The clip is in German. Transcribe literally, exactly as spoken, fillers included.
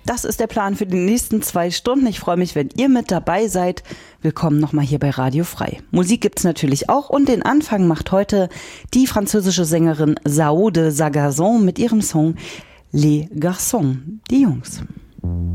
das ist der Plan für die nächsten zwei Stunden. Ich freue mich, wenn ihr mit dabei seid. Willkommen nochmal hier bei Radio Frei. Musik gibt's natürlich auch und den Anfang macht heute die französische Sängerin Zao de Sagazon mit ihrem Song Les Garçons, die Jungs.